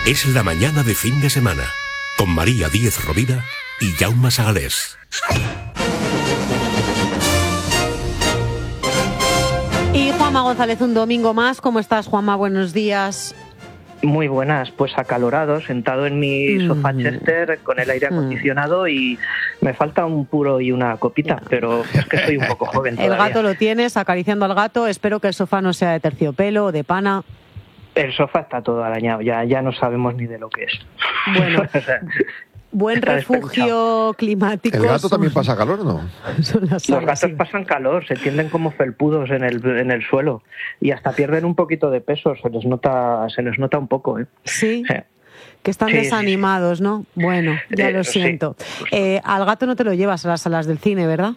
Es la mañana de fin de semana, con María Díez Rovira y Jaume Sagalés. Y Juanma González, un domingo más. ¿Cómo estás, Juanma? Buenos días. Muy buenas, pues acalorado, sentado en mi sofá Chester con el aire acondicionado y me falta un puro y una copita, pero es que soy un poco joven todavía. El gato lo tienes, acariciando al gato. Espero que el sofá no sea de terciopelo o de pana. El sofá está todo arañado, ya no sabemos ni de lo que es. Bueno, o sea, buen refugio climático. ¿El gato también pasa calor, no? Los gatos pasan calor, se tienden como felpudos en el suelo y hasta pierden un poquito de peso, se les nota un poco, ¿eh? Sí. Que están desanimados, ¿no? Bueno, ya lo siento. Sí. Al gato no te lo llevas a las salas del cine, ¿verdad?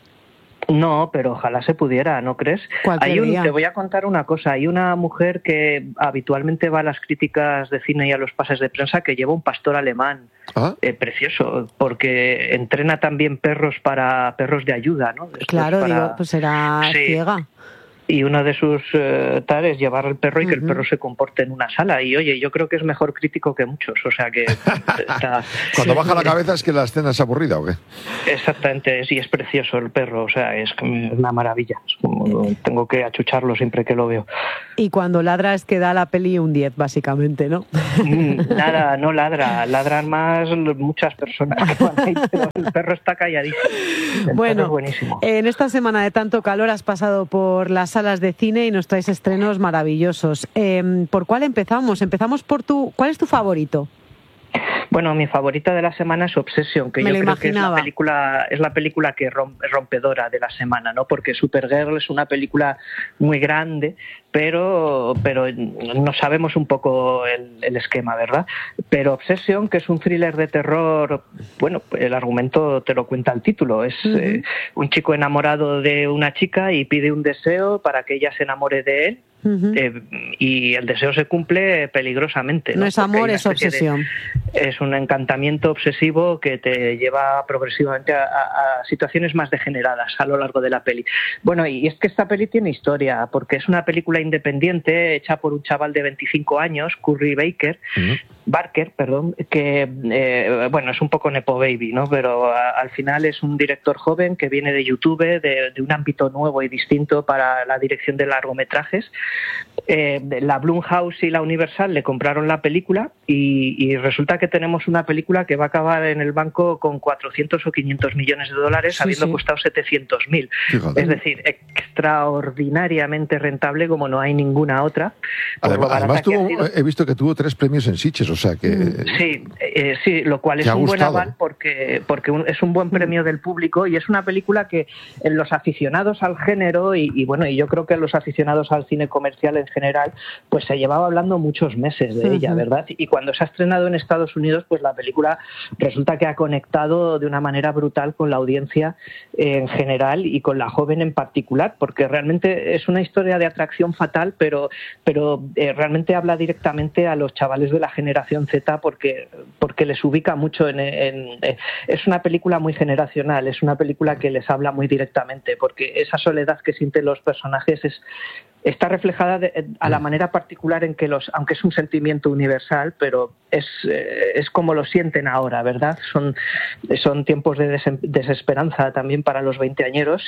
No, pero ojalá se pudiera, ¿no crees? Te voy a contar una cosa. Hay una mujer que habitualmente va a las críticas de cine y a los pases de prensa que lleva un pastor alemán precioso, porque entrena también perros de ayuda, ¿no? Claro, digo, pues será ciega. Y uno de sus tal es llevar al perro y que el perro se comporte en una sala. Y oye, yo creo que es mejor crítico que muchos. O sea que está... Cuando baja la cabeza es que la escena es aburrida, ¿o qué? Exactamente, sí, es precioso el perro. O sea, es una maravilla. Es como, tengo que achucharlo siempre que lo veo. Y cuando ladra es que da la peli un 10, básicamente, ¿no? Nada, no ladra. Ladran más muchas personas que van ahí, pero el perro está calladísimo. Bueno, es buenísimo. En esta semana de tanto calor has pasado por las salas de cine y nos traes estrenos maravillosos. ¿Por cuál empezamos? Empezamos por ¿cuál es tu favorito? Bueno, mi favorita de la semana es Obsession, que yo creo que es la película que rompedora de la semana, ¿no? Porque Supergirl es una película muy grande, pero no sabemos un poco el esquema, ¿verdad? Pero Obsession, que es un thriller de terror, bueno, el argumento te lo cuenta el título. Es un chico enamorado de una chica y pide un deseo para que ella se enamore de él. Y el deseo se cumple peligrosamente. No es amor, es obsesión. Es un encantamiento obsesivo que te lleva progresivamente a situaciones más degeneradas a lo largo de la peli. Bueno, y es que esta peli tiene historia, porque es una película independiente hecha por un chaval de 25 años, Curry Barker, que bueno, es un poco nepo baby, ¿no? Pero al final es un director joven que viene de YouTube, de un ámbito nuevo y distinto para la dirección de largometrajes. La Blumhouse y la Universal le compraron la película y resulta que tenemos una película que va a acabar en el banco con 400 o 500 millones de dólares, habiendo costado 700.000. Es decir, extraordinariamente rentable como no hay ninguna otra. Además he visto que tuvo 3 premios en Sitges, o sea que... Sí, lo cual es un buen aval porque es un buen premio del público y es una película que en los aficionados al género y yo creo que en los aficionados al cine comercial en general, pues se llevaba hablando muchos meses de ella, ¿verdad? Y cuando se ha estrenado en Estados Unidos, pues la película resulta que ha conectado de una manera brutal con la audiencia en general y con la joven en particular, porque realmente es una historia de atracción fatal, pero realmente habla directamente a los chavales de la generación Z porque les ubica mucho es una película muy generacional, es una película que les habla muy directamente, porque esa soledad que sienten los personajes está reflejada a la manera particular en que aunque es un sentimiento universal, pero es como lo sienten ahora, ¿verdad? Son tiempos de desesperanza también para los veinteañeros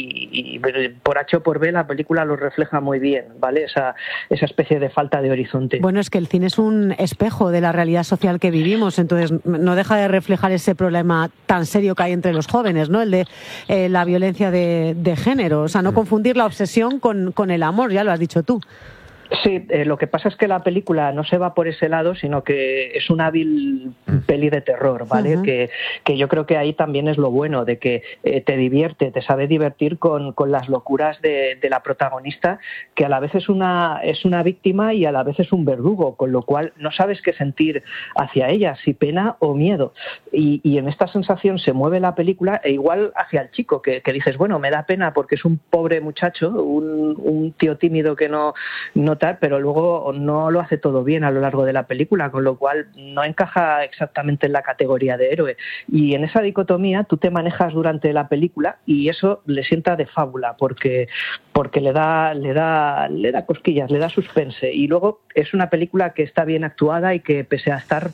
y por H o por B la película lo refleja muy bien, ¿vale? Esa especie de falta de horizonte. Bueno, es que el cine es un espejo de la realidad social que vivimos, entonces no deja de reflejar ese problema tan serio que hay entre los jóvenes, ¿no? El de la violencia de género, o sea, no confundir la obsesión con el amor, ya lo has dicho tú. Sí, lo que pasa es que la película no se va por ese lado, sino que es una hábil peli de terror, ¿vale? Que yo creo que ahí también es lo bueno, de que te divierte, te sabe divertir con las locuras de la protagonista, que a la vez es una víctima y a la vez es un verdugo, con lo cual no sabes qué sentir hacia ella, si pena o miedo. Y en esta sensación se mueve la película, e igual hacia el chico, que dices, bueno, me da pena porque es un pobre muchacho, un tío tímido que no notar, pero luego no lo hace todo bien a lo largo de la película, con lo cual no encaja exactamente en la categoría de héroe. Y en esa dicotomía tú te manejas durante la película y eso le sienta de fábula, porque le da cosquillas, le da suspense. Y luego es una película que está bien actuada y que, pese a estar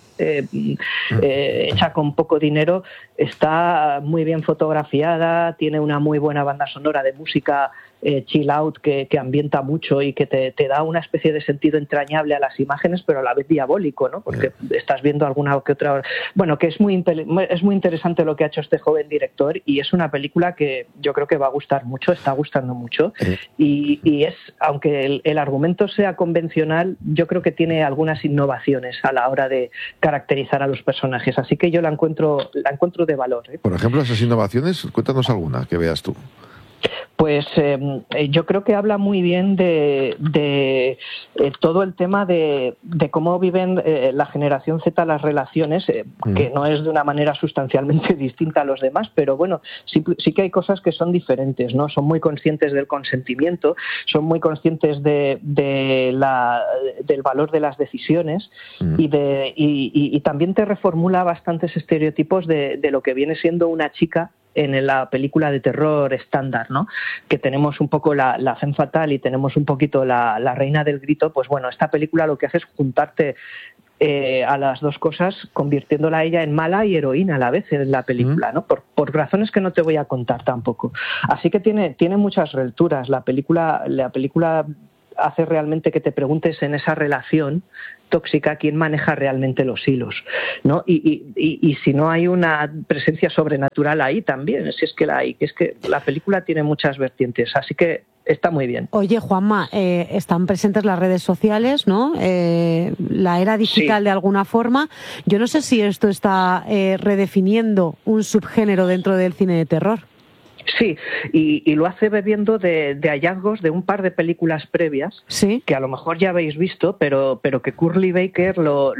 hecha con poco dinero, está muy bien fotografiada, tiene una muy buena banda sonora de música chill out que ambienta mucho y que te da una especie de sentido entrañable a las imágenes, pero a la vez diabólico, ¿no? Porque estás viendo alguna que otra... Bueno, que es muy interesante lo que ha hecho este joven director, y es una película que yo creo que va a gustar mucho, está gustando mucho, y es, aunque el argumento sea convencional, yo creo que tiene algunas innovaciones a la hora de caracterizar a los personajes, así que yo la encuentro de valor. Por ejemplo, esas innovaciones, cuéntanos alguna que veas tú. Pues yo creo que habla muy bien de todo el tema de cómo viven la generación Z las relaciones, que no es de una manera sustancialmente distinta a los demás, pero bueno, sí que hay cosas que son diferentes, ¿no? Son muy conscientes del consentimiento, son muy conscientes del valor de las decisiones y también te reformula bastantes estereotipos de lo que viene siendo una chica en la película de terror estándar, ¿no? Que tenemos un poco la femme fatale y tenemos un poquito la reina del grito. Pues bueno, esta película lo que hace es juntarte a las dos cosas, convirtiéndola a ella en mala y heroína a la vez en la película, ¿no? Por razones que no te voy a contar tampoco. Así que tiene muchas lecturas. La película hace realmente que te preguntes en esa relación tóxica quién maneja realmente los hilos, ¿no? Y si no hay una presencia sobrenatural ahí también, si es que la hay, que es que la película tiene muchas vertientes, así que está muy bien. Oye, Juanma, están presentes las redes sociales, ¿no? La era digital, sí, de alguna forma. Yo no sé si esto está redefiniendo un subgénero dentro del cine de terror. Sí, y lo hace bebiendo de hallazgos de un par de películas previas, ¿sí?, que a lo mejor ya habéis visto, pero que Curly Barker lo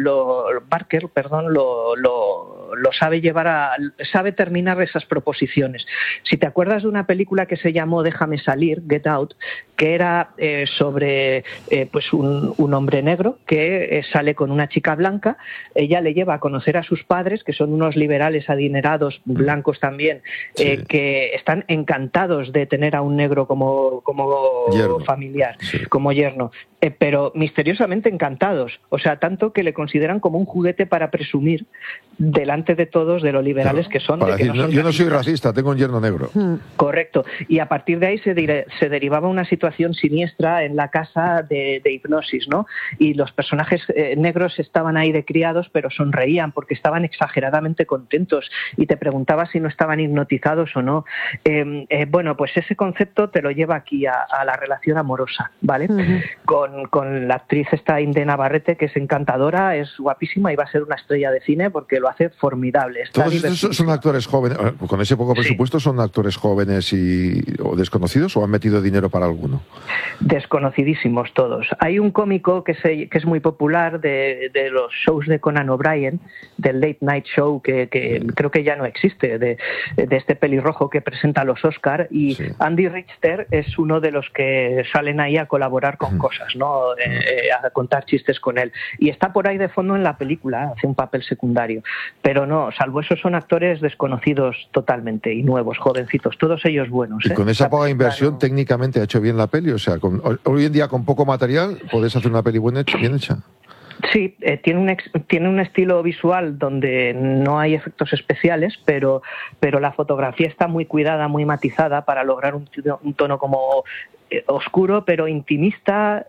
sabe sabe terminar esas proposiciones. Si te acuerdas de una película que se llamó Déjame salir, Get Out, que era sobre pues un hombre negro que sale con una chica blanca, ella le lleva a conocer a sus padres, que son unos liberales adinerados, blancos también, sí, que están encantados de tener a un negro como yerno, familiar, sí, como yerno, pero misteriosamente encantados, o sea, tanto que le consideran como un juguete para presumir delante de todos de lo liberales que son. Para decir, no son yo no soy racista, tengo un yerno negro. Correcto, y a partir de ahí se derivaba una situación siniestra en la casa de hipnosis, ¿no? Y los personajes negros estaban ahí de criados, pero sonreían porque estaban exageradamente contentos y te preguntabas si no estaban hipnotizados o no. Bueno, pues ese concepto te lo lleva aquí a la relación amorosa, ¿vale? Con la actriz esta Inde Navarrete, que es encantadora, es guapísima y va a ser una estrella de cine porque lo hace formidable. ¿Todos estos son actores jóvenes? Con ese poco presupuesto, sí, ¿son actores jóvenes o desconocidos o han metido dinero para alguno? Desconocidísimos todos. Hay un cómico que es muy popular de los shows de Conan O'Brien, del Late Night Show, que creo que ya no existe, de este pelirrojo que presenta los Oscar, y sí, Andy Richter es uno de los que salen ahí a colaborar con cosas, ¿no? A contar chistes con él. Y está por ahí de fondo en la película, hace un papel secundario. Pero no, salvo eso, son actores desconocidos totalmente y nuevos, jovencitos, todos ellos buenos. Y con esa poca inversión, técnicamente ha hecho bien la peli, o sea, hoy en día con poco material podés hacer una peli bien hecha. Sí, tiene un estilo visual donde no hay efectos especiales, pero la fotografía está muy cuidada, muy matizada para lograr un tono como oscuro, pero intimista,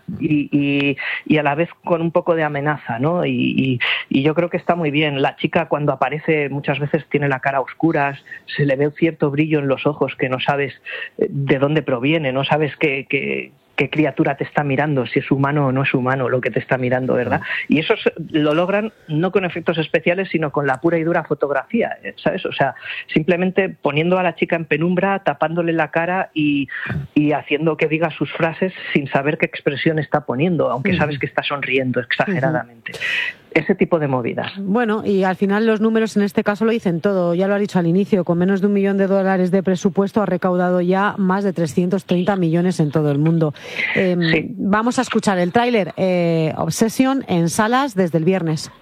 y a la vez con un poco de amenaza, ¿no? Y yo creo que está muy bien. La chica, cuando aparece, muchas veces tiene la cara a oscuras, se le ve un cierto brillo en los ojos que no sabes de dónde proviene, no sabes qué criatura te está mirando, si es humano o no es humano lo que te está mirando, ¿verdad? Y eso lo logran no con efectos especiales, sino con la pura y dura fotografía, ¿sabes? O sea, simplemente poniendo a la chica en penumbra, tapándole la cara y haciendo que diga sus frases sin saber qué expresión está poniendo, aunque sabes que está sonriendo exageradamente. Ese tipo de movidas. Bueno, y al final los números en este caso lo dicen todo. Ya lo has dicho al inicio, con menos de $1 millón de presupuesto ha recaudado ya más de 330 millones en todo el mundo. Sí. Vamos a escuchar el tráiler Obsession en salas desde el viernes.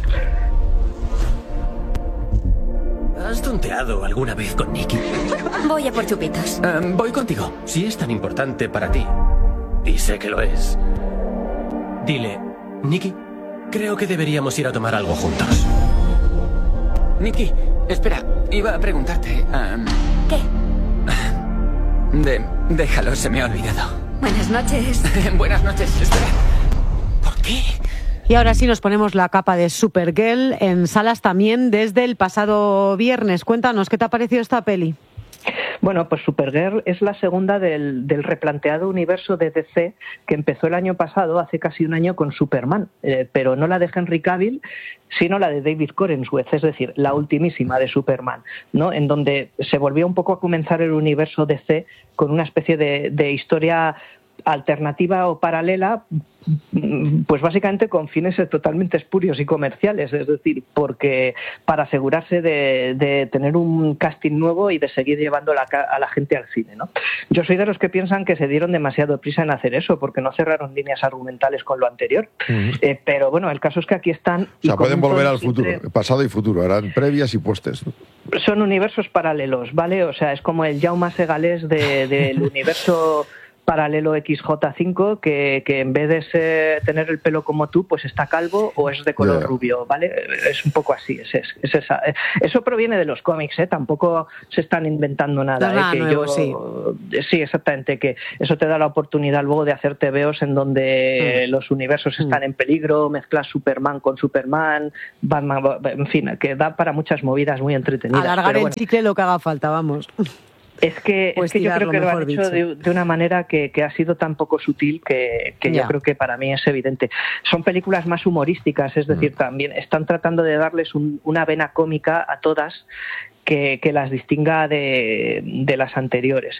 ¿Has tonteado alguna vez con Nikki? Voy a por chupitos. Voy contigo. Si es tan importante para ti, y sé que lo es, dile, Nikki, creo que deberíamos ir a tomar algo juntos. Nikki, espera, iba a preguntarte... ¿Qué? Déjalo, se me ha olvidado. Buenas noches. Buenas noches, espera. ¿Por qué? Y ahora sí nos ponemos la capa de Supergirl en salas también desde el pasado viernes. Cuéntanos, ¿qué te ha parecido esta peli? Bueno, pues Supergirl es la segunda del replanteado universo de DC que empezó el año pasado, hace casi un año, con Superman, pero no la de Henry Cavill, sino la de David Corenswet, es decir, la ultimísima de Superman, ¿no? En donde se volvió un poco a comenzar el universo DC con una especie de historia alternativa o paralela, pues básicamente con fines totalmente espurios y comerciales, es decir, porque para asegurarse de tener un casting nuevo y de seguir llevando a la gente al cine, ¿no? Yo soy de los que piensan que se dieron demasiado prisa en hacer eso, porque no cerraron líneas argumentales con lo anterior. Pero bueno, el caso es que aquí están... O sea, pueden volver al futuro, pasado y futuro, harán previas y postes. Son universos paralelos, ¿vale? O sea, es como el Jaume Segalés del universo... paralelo XJ5, que en vez de tener el pelo como tú, pues está calvo o es de color rubio, ¿vale? Es un poco así, es esa. Eso proviene de los cómics, tampoco se están inventando nada. Sí, exactamente, que eso te da la oportunidad luego de hacer tebeos en donde los universos están en peligro, mezclas Superman con Superman, Batman, en fin, que da para muchas movidas muy entretenidas. Alargar el chicle lo que haga falta, vamos. Es que yo creo que lo han hecho de una manera que ha sido tan poco sutil que yo creo que para mí es evidente. Son películas más humorísticas, es decir, también están tratando de darles una vena cómica a todas que las distinga de las anteriores.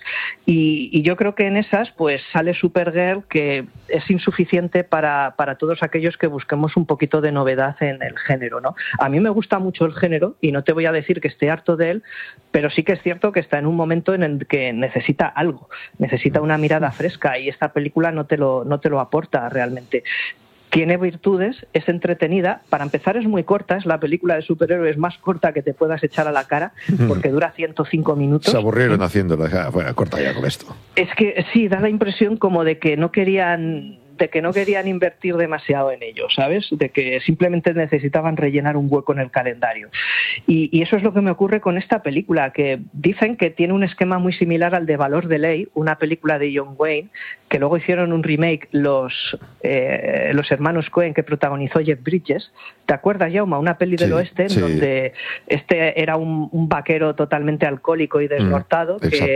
Y yo creo que en esas pues sale Supergirl, que es insuficiente para todos aquellos que busquemos un poquito de novedad en el género, ¿no? A mí me gusta mucho el género y no te voy a decir que esté harto de él, pero sí que es cierto que está en un momento en el que necesita algo, necesita una mirada fresca, y esta película no te lo aporta realmente. Tiene virtudes, es entretenida. Para empezar, es muy corta, es la película de superhéroes más corta que te puedas echar a la cara, porque dura 105 minutos. Se aburrieron haciéndola, bueno, corta ya con esto. Es que sí, da la impresión como de que no querían invertir demasiado en ello, ¿sabes? De que simplemente necesitaban rellenar un hueco en el calendario. Y eso es lo que me ocurre con esta película, que dicen que tiene un esquema muy similar al de Valor de Ley, una película de John Wayne, que luego hicieron un remake los hermanos Coen, que protagonizó Jeff Bridges. ¿Te acuerdas, Jaume? Una peli del oeste en donde este era un vaquero totalmente alcohólico y desnortado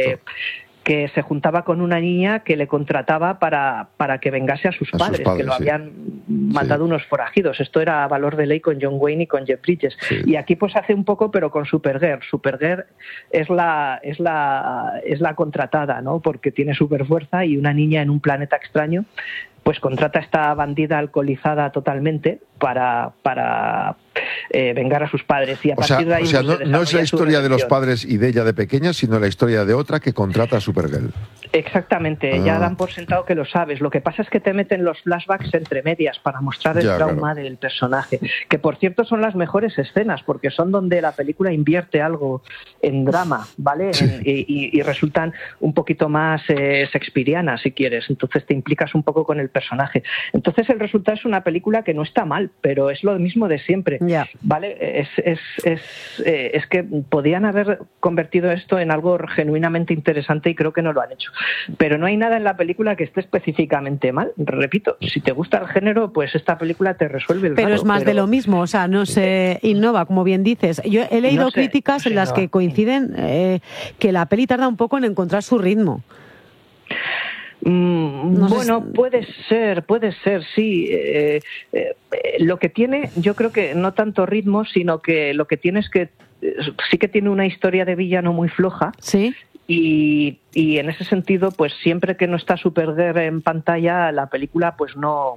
que se juntaba con una niña que le contrataba para que vengase a sus padres, que lo habían matado unos forajidos. Esto era Valor de Ley con John Wayne y con Jeff Bridges. Y aquí pues hace un poco, pero con Supergirl. Supergirl es la contratada, ¿no? Porque tiene superfuerza, y una niña en un planeta extraño pues contrata a esta bandida alcoholizada totalmente para vengar a sus padres. Y a partir de ahí, no es la historia de los padres y de ella de pequeña, sino la historia de otra que contrata a Supergirl. Exactamente, ya dan por sentado que lo sabes. Lo que pasa es que te meten los flashbacks entre medias para mostrar el trauma del personaje, que por cierto son las mejores escenas, porque son donde la película invierte algo en drama, ¿vale? Y resultan un poquito más shakespearianas, si quieres. Entonces te implicas un poco con el personaje. Entonces el resultado es una película que no está mal, pero es lo mismo de siempre, ¿vale? Es que podían haber convertido esto en algo genuinamente interesante, y creo que no lo han hecho. Pero no hay nada en la película que esté específicamente mal. Repito, si te gusta el género, pues esta película te resuelve el Pero rato, es más de lo mismo, o sea, no se innova, como bien dices. Yo he leído críticas en las que coinciden que la peli tarda un poco en encontrar su ritmo. Bueno, puede ser, sí. Lo que tiene, yo creo que no tanto ritmo, sino que lo que tiene es que sí que tiene una historia de villano muy floja. Sí. Y en ese sentido, pues siempre que no está Supergirl en pantalla, la película pues no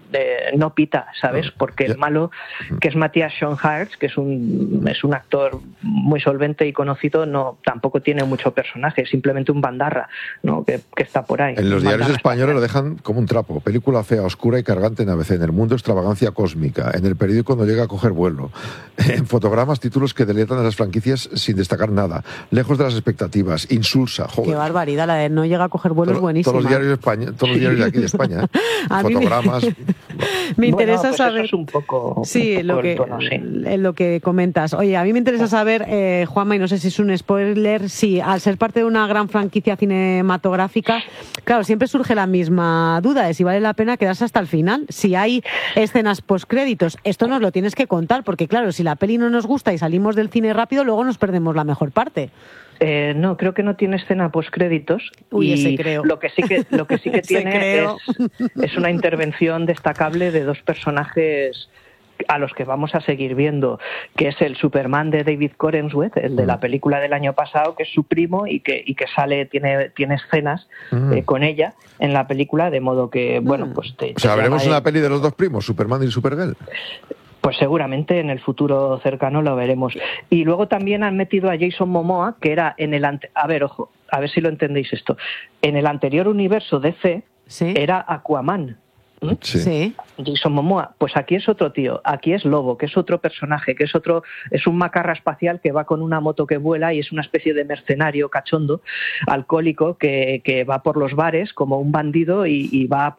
no pita, ¿sabes? Porque el malo, que es Matthias Schoenaerts, que es un actor muy solvente y conocido, tampoco tiene mucho personaje, es simplemente un bandarra, ¿no? que está por ahí. En los diarios españoles lo dejan como un trapo. Película fea, oscura y cargante en ABC. En El Mundo, extravagancia cósmica. En el periódico no llega a coger vuelo. En Fotogramas, títulos que deletan a las franquicias sin destacar nada. Lejos de las expectativas. Insulsa. Joder. Qué barbaridad, la de no llega a coger vuelo es buenísima. Todos los diarios de aquí de España. Fotogramas. Me interesa saber. Eso es un poco. Sí, lo que comentas. Oye, a mí me interesa saber, Juanma, y no sé si es un spoiler, si al ser parte de una gran franquicia cinematográfica, claro, siempre surge la misma duda de si vale la pena quedarse hasta el final, si hay escenas postcréditos. Esto nos lo tienes que contar, porque claro, si la peli no nos gusta y salimos del cine rápido, luego nos perdemos la mejor parte. No, creo que no tiene escena postcréditos. Uy, y ese creo. Lo que sí que tiene es una intervención destacable de dos personajes a los que vamos a seguir viendo, que es el Superman de David Corenswet, el de la película del año pasado, que es su primo y que sale, tiene escenas con ella en la película, de modo que, bueno, pues... O sea, ¿veremos una peli de los dos primos, Superman y Supergirl? Pues seguramente en el futuro cercano lo veremos. Y luego también han metido a Jason Momoa, que era en el... A ver si lo entendéis esto. En el anterior universo DC, ¿sí?, era Aquaman. Sí. Jason Momoa, pues aquí es otro tío, aquí es Lobo, que es otro personaje, es un macarra espacial que va con una moto que vuela y es una especie de mercenario cachondo, alcohólico, que va por los bares como un bandido y va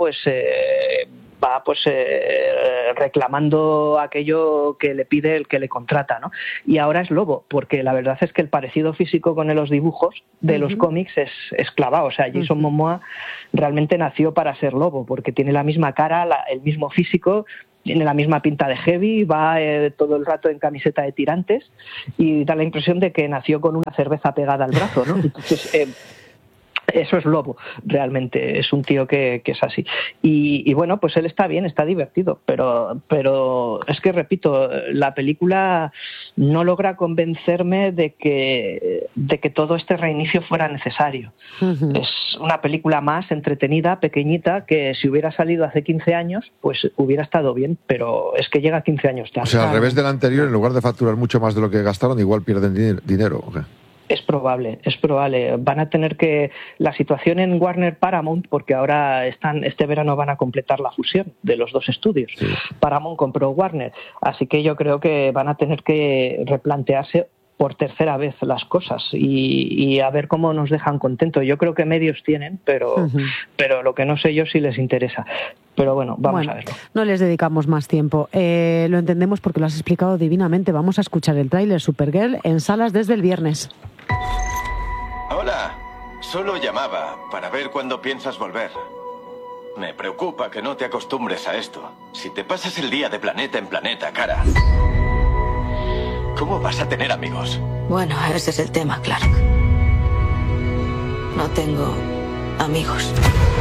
reclamando aquello que le pide el que le contrata, ¿no? Y ahora es Lobo, porque la verdad es que el parecido físico con los dibujos de los cómics es clavado. O sea, Jason Momoa realmente nació para ser Lobo, porque tiene la misma cara, el mismo físico, tiene la misma pinta de heavy, va todo el rato en camiseta de tirantes y da la impresión de que nació con una cerveza pegada al brazo, ¿no? Entonces, eso es Lobo, realmente, es un tío que es así. Y bueno, pues él está bien, está divertido, pero es que, repito, la película no logra convencerme de que todo este reinicio fuera necesario. Es una película más entretenida, pequeñita, que si hubiera salido hace 15 años, pues hubiera estado bien, pero es que llega 15 años tarde. O sea, al revés del anterior, en lugar de facturar mucho más de lo que gastaron, igual pierden dinero, ¿o qué? Es probable. Van a tener que... La situación en Warner Paramount, porque ahora este verano van a completar la fusión de los dos estudios. Sí. Paramount compró Warner, así que yo creo que van a tener que replantearse por tercera vez las cosas y a ver cómo nos dejan contentos. Yo creo que medios tienen, pero lo que no sé yo si les interesa. Pero bueno, vamos a verlo. No les dedicamos más tiempo. Lo entendemos porque lo has explicado divinamente. Vamos a escuchar el tráiler Supergirl en salas desde el viernes. Hola, solo llamaba para ver cuándo piensas volver. Me preocupa que no te acostumbres a esto. Si te pasas el día de planeta en planeta, cara, ¿cómo vas a tener amigos? Bueno, ese es el tema, Clark. No tengo amigos.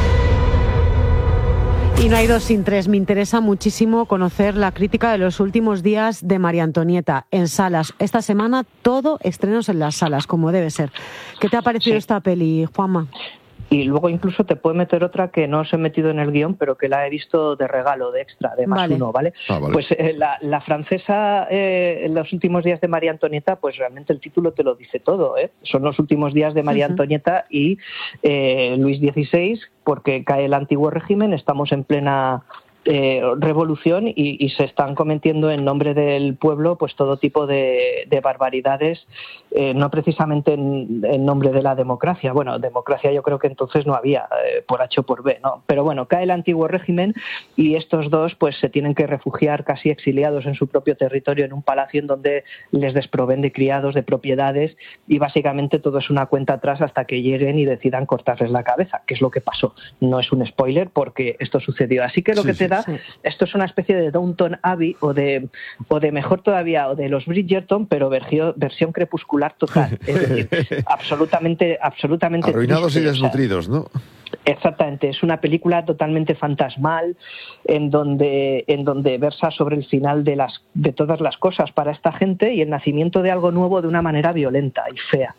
Y no hay dos sin tres. Me interesa muchísimo conocer la crítica de los últimos días de María Antonieta en salas. Esta semana todo estrenos en las salas, como debe ser. ¿Qué te ha parecido esta peli, Juanma? Y luego incluso te puedo meter otra que no os he metido en el guión, pero que la he visto de regalo, de extra, de más uno, ¿vale? Vale. Pues la francesa, en los últimos días de María Antonieta, pues realmente el título te lo dice todo, ¿eh? Son los últimos días de María Antonieta y Luis XVI, porque cae el antiguo régimen, estamos en plena revolución y se están cometiendo en nombre del pueblo pues todo tipo de barbaridades, no precisamente en nombre de la democracia. Bueno, democracia yo creo que entonces no había, por H o por B, ¿no? Pero bueno, cae el antiguo régimen y estos dos pues se tienen que refugiar casi exiliados en su propio territorio en un palacio en donde les desproveen de criados, de propiedades y básicamente todo es una cuenta atrás hasta que lleguen y decidan cortarles la cabeza, que es lo que pasó. No es un spoiler porque esto sucedió. Así que lo que te da, esto es una especie de Downton Abbey o de mejor todavía, o de los Bridgerton, pero versión crepuscular total. Es decir, absolutamente arruinados y desnutridos, ¿no? Exactamente, es una película totalmente fantasmal en donde versa sobre el final de todas las cosas para esta gente y el nacimiento de algo nuevo de una manera violenta y fea.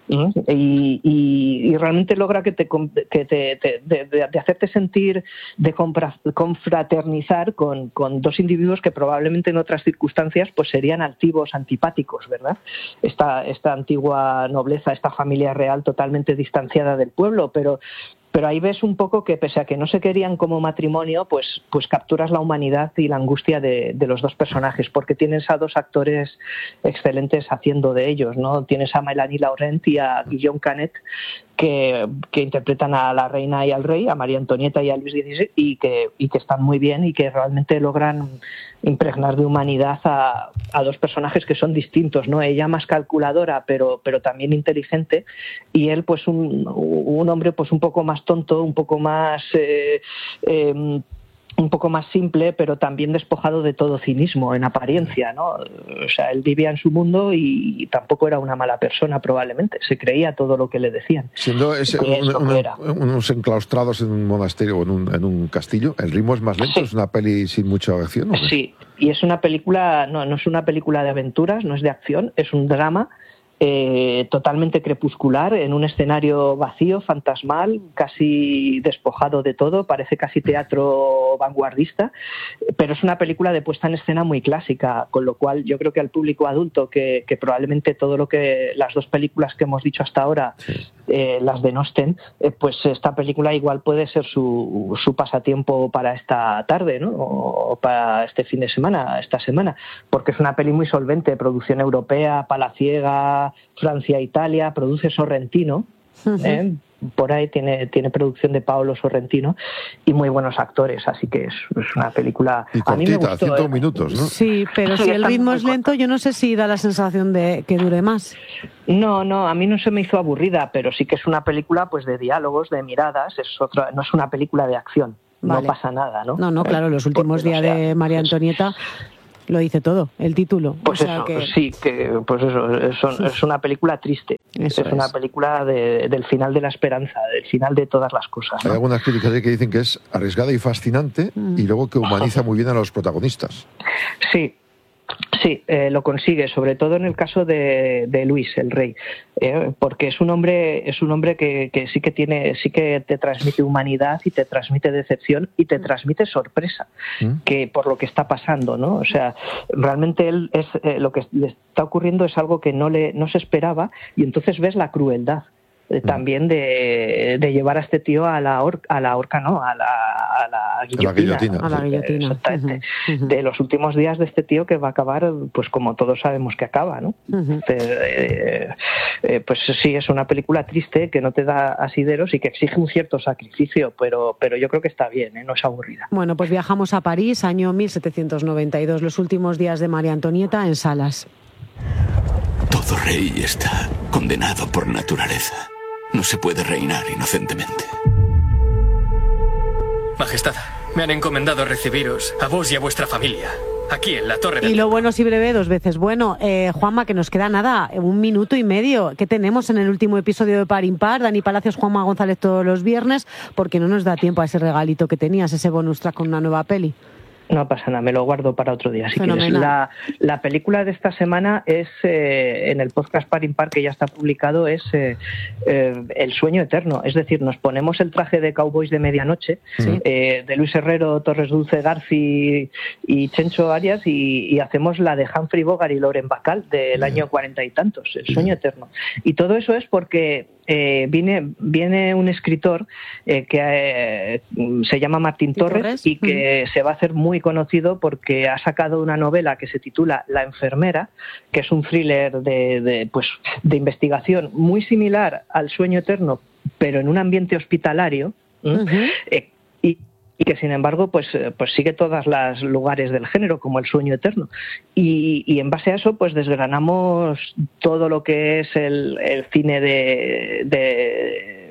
Y realmente logra de hacerte sentir, de confraternizar con dos individuos que probablemente en otras circunstancias pues serían altivos, antipáticos, ¿verdad? Esta antigua nobleza, esta familia real totalmente distanciada del pueblo, pero ahí ves un poco que pese a que no se querían como matrimonio, pues capturas la humanidad y la angustia de los dos personajes, porque tienes a dos actores excelentes haciendo de ellos, ¿no? Tienes a Mélanie Laurent y a Guillaume Canet que interpretan a la reina y al rey, a María Antonieta y a Luis XVI, y que están muy bien y que realmente logran impregnar de humanidad a dos personajes que son distintos, ¿no? Ella más calculadora, pero también inteligente, y él pues un hombre pues un poco más tonto, un poco más simple, pero también despojado de todo cinismo en apariencia, ¿no? O sea, él vivía en su mundo y tampoco era una mala persona probablemente, se creía todo lo que le decían. Siendo unos enclaustrados en un monasterio o en un castillo, ¿el ritmo es más lento? Sí. ¿Es una peli sin mucha acción? ¿O qué? Sí, y es una película, no es una película de aventuras, no es de acción, es un drama totalmente crepuscular, en un escenario vacío, fantasmal, casi despojado de todo, parece casi teatro vanguardista, pero es una película de puesta en escena muy clásica, con lo cual yo creo que al público adulto, que probablemente todo lo que las dos películas que hemos dicho hasta ahora las denosten, pues esta película igual puede ser su pasatiempo para esta tarde, ¿no? O para este fin de semana, esta semana, porque es una peli muy solvente, producción europea, palaciega, Francia, Italia, produce Sorrentino, por ahí tiene producción de Paolo Sorrentino y muy buenos actores, así que es una película... Y cortita, a mí me gustó, 100 minutos, ¿no? Sí, pero si el ritmo es lento, yo no sé si da la sensación de que dure más. No, a mí no se me hizo aburrida, pero sí que es una película pues de diálogos, de miradas, no es una película de acción, vale. No pasa nada, ¿no? No, claro, los últimos días de María Antonieta... Lo dice todo, el título. Pues es una película triste. Es una película del final de la esperanza, del final de todas las cosas, ¿no? Hay algunas críticas que dicen que es arriesgada y fascinante y luego que humaniza muy bien a los protagonistas. Sí, lo consigue, sobre todo en el caso de Luis, el rey, porque es un hombre que sí que te transmite humanidad y te transmite decepción y te transmite sorpresa que por lo que está pasando, ¿no? O sea, realmente él lo que le está ocurriendo es algo que no se esperaba y entonces ves la crueldad también de llevar a este tío a la guillotina. A la guillotina. Exactamente. De los últimos días de este tío que va a acabar, pues como todos sabemos que acaba, ¿no? Pues sí, es una película triste que no te da asideros y que exige un cierto sacrificio, pero yo creo que está bien, no es aburrida. Bueno, pues viajamos a París, año 1792, los últimos días de María Antonieta en salas. Todo rey está condenado por naturaleza. No se puede reinar inocentemente. Majestad, me han encomendado recibiros a vos y a vuestra familia, aquí en la Torre del... Y lo bueno si breve, dos veces bueno. Juanma, que nos queda nada, 1 minuto y medio. ¿Qué tenemos en el último episodio de Par Impar? Dani Palacios, Juanma González todos los viernes, porque no nos da tiempo a ese regalito que tenías, ese bonus track con una nueva peli. No pasa nada, me lo guardo para otro día. Si quieres. La película de esta semana es, en el podcast Par Impar, que ya está publicado, es El sueño eterno. Es decir, nos ponemos el traje de cowboys de medianoche, de Luis Herrero, Torres Dulce Garci y Chencho Arias, y hacemos la de Humphrey Bogart y Lauren Bacall del año 40 y tantos, El sueño eterno. Y todo eso es porque viene un escritor que se llama Martín Torres y que se va a hacer muy conocido porque ha sacado una novela que se titula La enfermera, que es un thriller de investigación muy similar al Sueño eterno, pero en un ambiente hospitalario, y que sin embargo pues sigue todos los lugares del género, como El sueño eterno, y en base a eso pues desgranamos todo lo que es el cine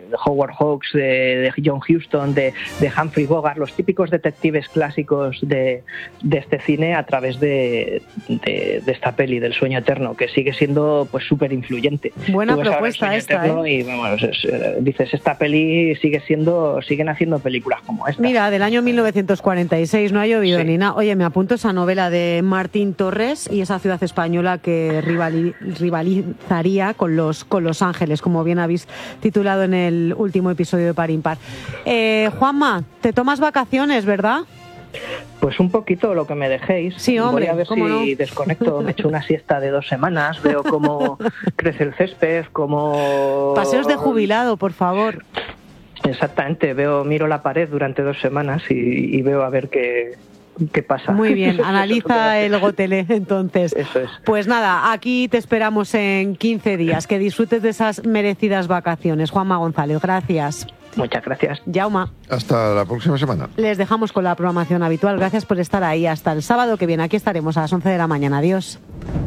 Howard Hawks, de John Huston, de Humphrey Bogart, los típicos detectives clásicos de este cine a través de esta peli del Sueño Eterno, que sigue siendo pues súper influyente. Buena propuesta esta, y vamos, dices, esta peli siguen haciendo películas como esta. Mira, del año 1946, no ha llovido ni nada. Oye, me apunto esa novela de Martín Torres y esa ciudad española que rivalizaría con Los Ángeles, como bien habéis titulado en el último episodio de Par Impar. Juanma, te tomas vacaciones, ¿verdad? Pues un poquito lo que me dejéis. Sí, hombre, voy a ver si desconecto, me echo una siesta de 2 semanas, veo cómo crece el césped, cómo... Paseos de jubilado, por favor. Exactamente, miro la pared durante 2 semanas y veo a ver qué pasa. Muy bien, analiza el gotelé entonces. Eso es. Pues nada, aquí te esperamos en 15 días. Que disfrutes de esas merecidas vacaciones. Juanma González, gracias. Muchas gracias. Jauma. Hasta la próxima semana. Les dejamos con la programación habitual. Gracias por estar ahí. Hasta el sábado que viene. Aquí estaremos a las 11 de la mañana. Adiós.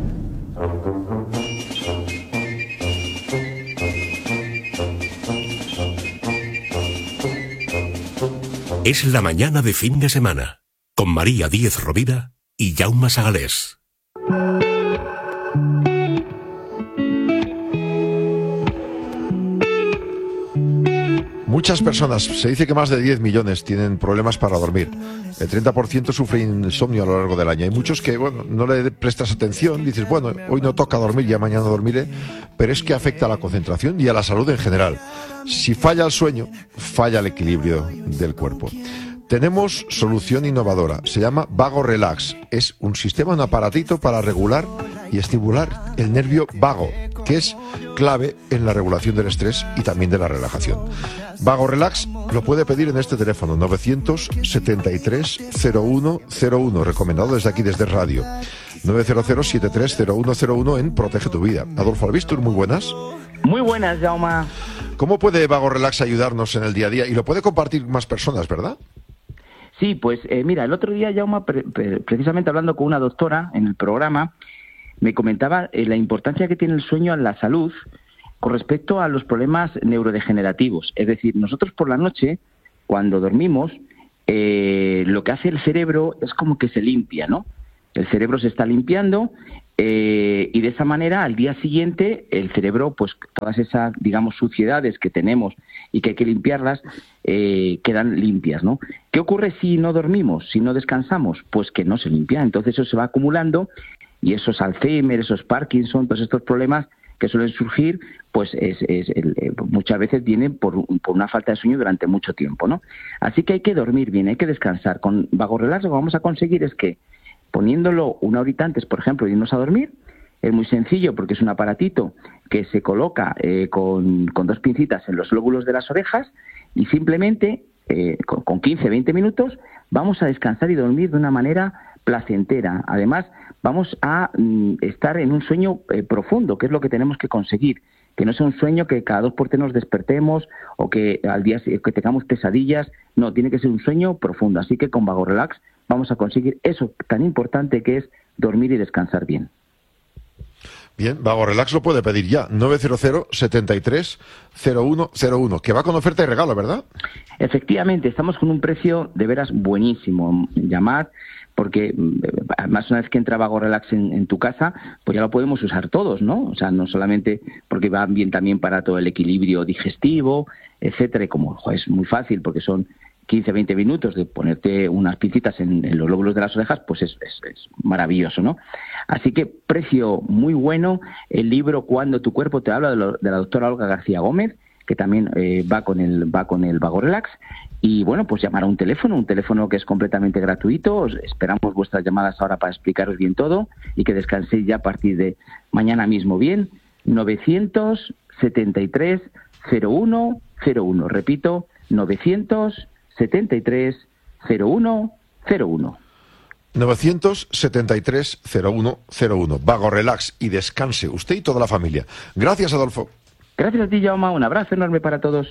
Es la mañana de fin de semana, con María Díez Rovira y Jaume Sagalés. Muchas personas, se dice que más de 10 millones tienen problemas para dormir. El 30% sufre insomnio a lo largo del año. Hay muchos que, no le prestas atención, dices, hoy no toca dormir, ya mañana dormiré, pero es que afecta a la concentración y a la salud en general. Si falla el sueño, falla el equilibrio del cuerpo. Tenemos solución innovadora, se llama Vago Relax. Es un sistema, un aparatito para regular y estimular el nervio vago, que es clave en la regulación del estrés y también de la relajación. Vago Relax lo puede pedir en este teléfono, 973-0101, recomendado desde aquí, desde radio. 900-730101 en Protege tu Vida. Adolfo Albistur, muy buenas. Muy buenas, Jaume. ¿Cómo puede Vago Relax ayudarnos en el día a día? Y lo puede compartir más personas, ¿verdad? Sí, pues mira, el otro día, Jaume, precisamente hablando con una doctora en el programa, me comentaba la importancia que tiene el sueño en la salud con respecto a los problemas neurodegenerativos. Es decir, nosotros por la noche, cuando dormimos, lo que hace el cerebro es como que se limpia, ¿no? El cerebro se está limpiando y de esa manera al día siguiente el cerebro, pues todas esas, digamos, suciedades que tenemos y que hay que limpiarlas, quedan limpias, ¿no? ¿Qué ocurre si no dormimos, si no descansamos? Pues que no se limpia, entonces eso se va acumulando y esos Alzheimer, esos Parkinson, todos estos problemas que suelen surgir, pues muchas veces vienen por una falta de sueño durante mucho tiempo, ¿no? Así que hay que dormir bien, hay que descansar. Con Vago Relax lo que vamos a conseguir es que, poniéndolo una horita antes, por ejemplo, de irnos a dormir, es muy sencillo porque es un aparatito que se coloca con 2 pincitas en los lóbulos de las orejas y simplemente con 15-20 minutos vamos a descansar y dormir de una manera placentera. Además, vamos a estar en un sueño profundo, que es lo que tenemos que conseguir. Que no sea un sueño que cada 2 por 3 nos despertemos o que al día que tengamos pesadillas. No, tiene que ser un sueño profundo. Así que con Vago Relax vamos a conseguir eso tan importante que es dormir y descansar bien. Bien, Vago Relax lo puede pedir ya, 900-73-0101, que va con oferta y regalo, ¿verdad? Efectivamente, estamos con un precio de veras buenísimo. Llamad, porque además una vez que entra Vago Relax en tu casa, pues ya lo podemos usar todos, ¿no? O sea, no solamente porque va bien también para todo el equilibrio digestivo, etcétera, y como es muy fácil porque son 15-20 minutos de ponerte unas pincitas en los lóbulos de las orejas, pues es maravilloso, ¿no? Así que precio muy bueno. El libro Cuando tu cuerpo te habla, de la doctora Olga García Gómez, que también va con el Vago Relax. Y bueno, pues llamar a un teléfono que es completamente gratuito. Esperamos vuestras llamadas ahora para explicaros bien todo y que descanséis ya a partir de mañana mismo bien. 973-0101. Repito, 973-0101. 973-0101. Vago Relax y descanse usted y toda la familia. Gracias, Adolfo. Gracias a ti, Jaume. Un abrazo enorme para todos.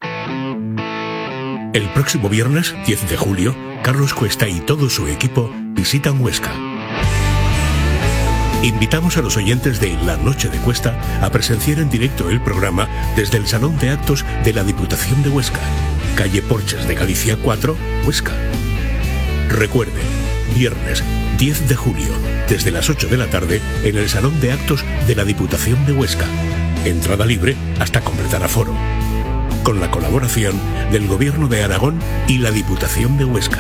El próximo viernes, 10 de julio, Carlos Cuesta y todo su equipo visitan Huesca. Invitamos a los oyentes de La Noche de Cuesta a presenciar en directo el programa desde el Salón de Actos de la Diputación de Huesca, calle Porches de Galicia 4, Huesca. Recuerde, viernes 10 de julio, desde las 8 de la tarde, en el Salón de Actos de la Diputación de Huesca. Entrada libre hasta completar aforo. Con la colaboración del Gobierno de Aragón y la Diputación de Huesca.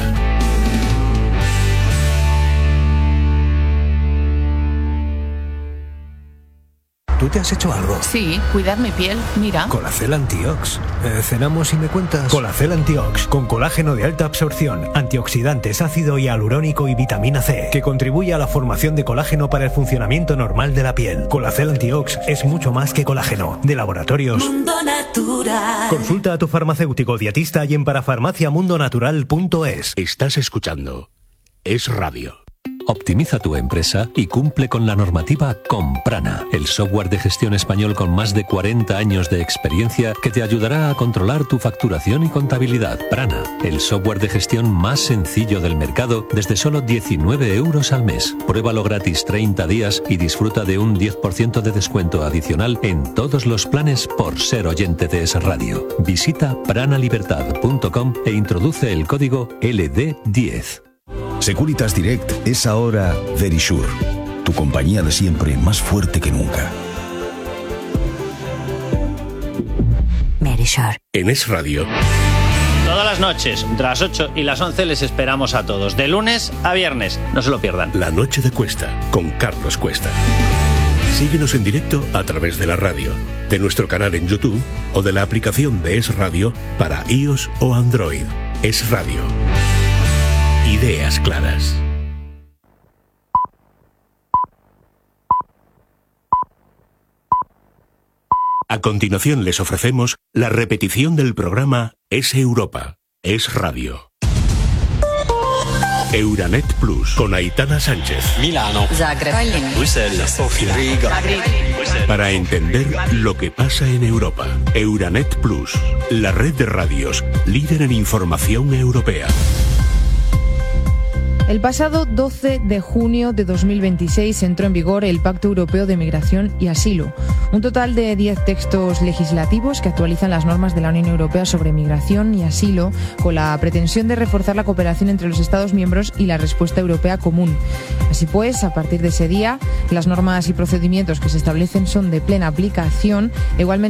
¿Tú te has hecho algo? Sí, cuidar mi piel, mira. Colacel Antiox. ¿Cenamos y me cuentas? Colacel Antiox, con colágeno de alta absorción, antioxidantes, ácido hialurónico y vitamina C, que contribuye a la formación de colágeno para el funcionamiento normal de la piel. Colacel Antiox es mucho más que colágeno. De Laboratorios Mundo Natural. Consulta a tu farmacéutico dietista y en parafarmaciamundonatural.es. Estás escuchando Es Radio. Optimiza tu empresa y cumple con la normativa con Prana, el software de gestión español con más de 40 años de experiencia que te ayudará a controlar tu facturación y contabilidad. Prana, el software de gestión más sencillo del mercado desde solo 19 euros al mes. Pruébalo gratis 30 días y disfruta de un 10% de descuento adicional en todos los planes por ser oyente de Es Radio. Visita pranalibertad.com e introduce el código LD10. Securitas Direct es ahora Verisure, tu compañía de siempre más fuerte que nunca. Verisure. En Es Radio. Todas las noches, entre las 8 y las 11 les esperamos a todos, de lunes a viernes. No se lo pierdan. La Noche de Cuesta, con Carlos Cuesta. Síguenos en directo a través de la radio, de nuestro canal en YouTube o de la aplicación de Es Radio para iOS o Android. Es Radio. Ideas claras. A continuación les ofrecemos la repetición del programa Es Europa, Es Radio. Euranet Plus con Aitana Sánchez. Milano. Zagreb. Bruselas. Riga. Para entender lo que pasa en Europa. Euranet Plus, la red de radios líder en información europea. El pasado 12 de junio de 2026 entró en vigor el Pacto Europeo de Migración y Asilo, un total de 10 textos legislativos que actualizan las normas de la Unión Europea sobre migración y asilo con la pretensión de reforzar la cooperación entre los Estados miembros y la respuesta europea común. Así pues, a partir de ese día, las normas y procedimientos que se establecen son de plena aplicación, igualmente